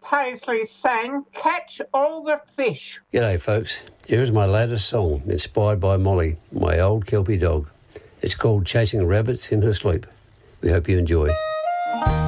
Paisley sang Catch All the Fish. G'day folks, here's my latest song inspired by Molly, my old Kelpie dog. It's called Chasing Rabbits in Her Sleep. We hope you enjoy.